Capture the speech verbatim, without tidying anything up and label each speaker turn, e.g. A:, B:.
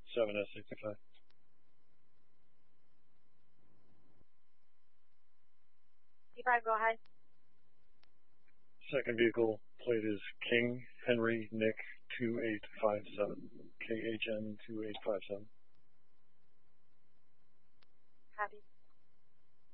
A: seven S sixty-five.
B: sixty-five, go ahead.
A: Second vehicle plate is King Henry Nick two eight five seven. K H N two eight five seven.
B: Copy.